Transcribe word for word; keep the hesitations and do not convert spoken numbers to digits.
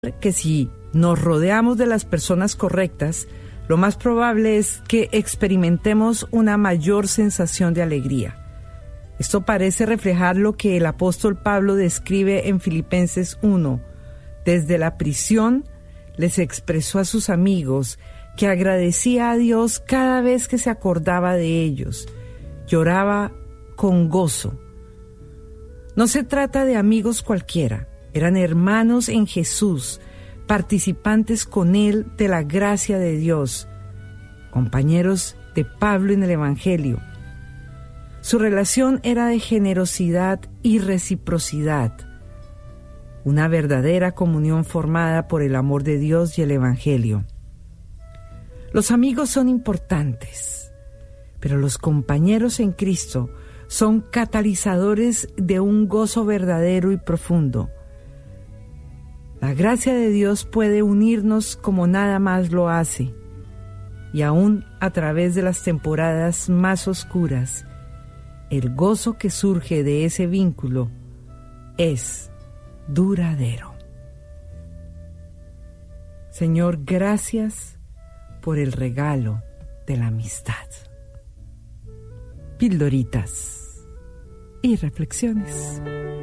que si nos rodeamos de las personas correctas, lo más probable es que experimentemos una mayor sensación de alegría. Esto parece reflejar lo que el apóstol Pablo describe en Filipenses uno. Desde la prisión les expresó a sus amigos que agradecía a Dios cada vez que se acordaba de ellos. Lloraba con gozo. No se trata de amigos cualquiera, eran hermanos en Jesús, participantes con Él de la gracia de Dios, compañeros de Pablo en el Evangelio. Su relación era de generosidad y reciprocidad, una verdadera comunión formada por el amor de Dios y el Evangelio. Los amigos son importantes, pero los compañeros en Cristo son catalizadores de un gozo verdadero y profundo. La gracia de Dios puede unirnos como nada más lo hace, y aún a través de las temporadas más oscuras, el gozo que surge de ese vínculo es duradero. Señor, gracias por el regalo de la amistad. Pildoritas y reflexiones.